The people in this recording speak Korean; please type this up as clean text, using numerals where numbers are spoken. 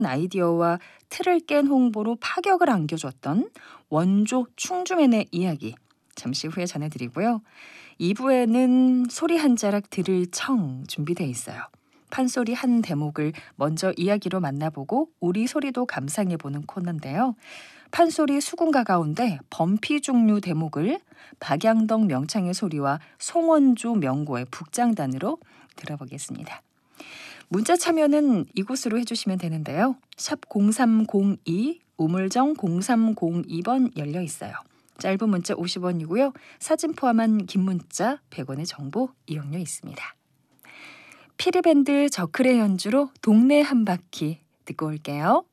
아이디어와 틀을 깬 홍보로 파격을 안겨줬던 원조 충주맨의 이야기 잠시 후에 전해드리고요. 2부에는 소리 한 자락 들을 청 준비되어 있어요. 판소리 한 대목을 먼저 이야기로 만나보고 우리 소리도 감상해보는 코너인데요. 판소리 수군가 가운데 범피 종류 대목을 박양덕 명창의 소리와 송원조 명고의 북장단으로 들어보겠습니다. 문자 참여는 이곳으로 해주시면 되는데요. 샵 0302 우물정 0302번 열려 있어요. 짧은 문자 50원이고요. 사진 포함한 긴 문자 100원의 정보 이용료 있습니다. 피리밴드 저클의 연주로 동네 한 바퀴 듣고 올게요.